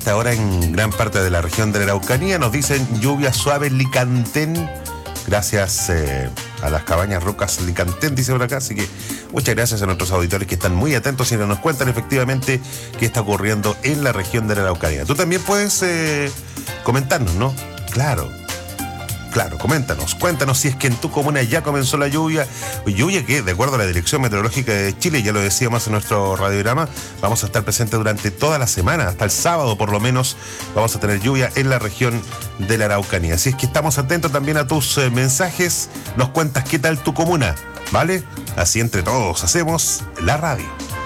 esta hora en gran parte de la región de la Araucanía. Nos dicen lluvia suave en Licantén. Gracias a las cabañas Rocas Licantén, dice por acá. Así que muchas gracias a nuestros auditores que están muy atentos y nos cuentan efectivamente qué está ocurriendo en la región de la Araucanía. Tú también puedes comentarnos, ¿no? Claro, cuéntanos si es que en tu comuna ya comenzó la lluvia que, de acuerdo a la Dirección Meteorológica de Chile, ya lo decíamos en nuestro radiograma, vamos a estar presentes durante toda la semana, hasta el sábado por lo menos, vamos a tener lluvia en la región de la Araucanía. Así es que estamos atentos también a tus mensajes, nos cuentas qué tal tu comuna, ¿vale? Así entre todos hacemos la radio.